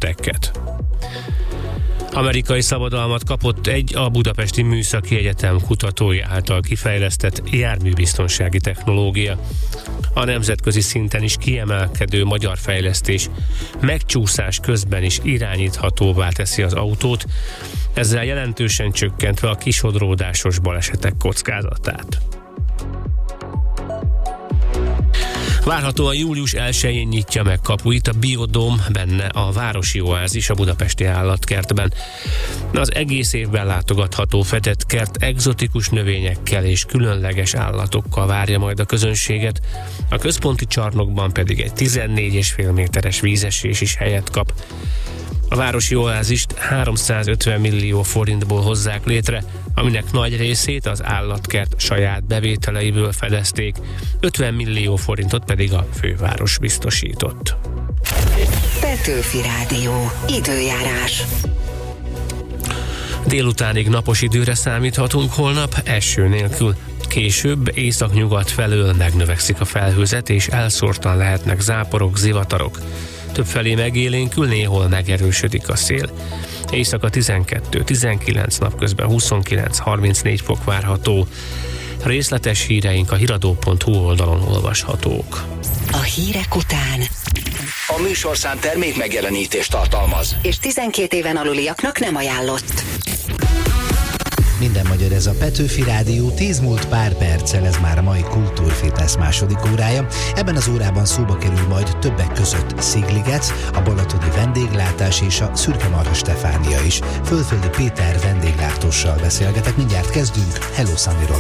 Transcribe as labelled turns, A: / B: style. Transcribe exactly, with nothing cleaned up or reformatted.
A: Biotech-et. Amerikai szabadalmat kapott egy a Budapesti Műszaki Egyetem kutatói által kifejlesztett járműbiztonsági technológia. A nemzetközi szinten is kiemelkedő magyar fejlesztés megcsúszás közben is irányíthatóvá teszi az autót, ezzel jelentősen csökkentve a kisodródásos balesetek kockázatát. Várhatóan július elsején nyitja meg kapuit a Biodóm, benne a városi oázis a budapesti állatkertben. Az egész évben látogatható fedett kert egzotikus növényekkel és különleges állatokkal várja majd a közönséget, a központi csarnokban pedig egy tizennégy egész öt méteres vízesés is helyet kap. A városi oázist háromszázötven millió forintból hozzák létre, aminek nagy részét az állatkert saját bevételeiből fedezték, ötven millió forintot pedig a főváros biztosított.
B: Petőfi Rádió. Időjárás.
A: Délutánig napos időre számíthatunk holnap, eső nélkül. Később északnyugat felől megnövekszik a felhőzet, és elszórtan lehetnek záporok, zivatarok. Többfelé megélénkül, néhol megerősödik a szél. Éjszaka tizenkettő tizenkilenc, napközben huszonkilenc harmincnégy fok várható. Részletes híreink a hiradó pont hu oldalon olvashatók.
B: A hírek után
C: a műsorszám termék megjelenítést tartalmaz,
B: és tizenkét éven aluliaknak nem ajánlott.
D: Minden magyar, ez a Petőfi Rádió, tíz múlt pár perccel, ez már a mai Kultúrfitness második órája. Ebben az órában szóba kerül majd többek között Szigliget, a balatoni vendéglátás és a Szürkemarha Stefánia is. Földföldi Péter vendéglátóssal beszélgetek, mindjárt kezdünk. Hello Sunnyról